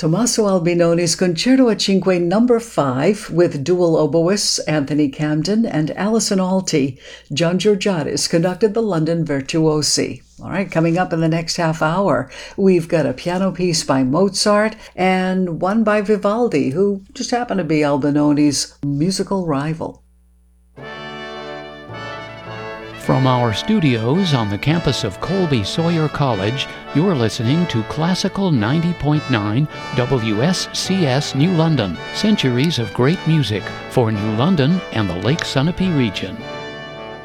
Tommaso Albinoni's Concerto a Cinque No. 5 with dual oboists Anthony Camden and Alison Alty. John Georgiadis conducted the London Virtuosi. All right, coming up in the next half hour, we've got a piano piece by Mozart and one by Vivaldi, who just happened to be Albinoni's musical rival. From our studios on the campus of Colby Sawyer College, you're listening to Classical 90.9 WSCS New London, centuries of great music for New London and the Lake Sunapee region.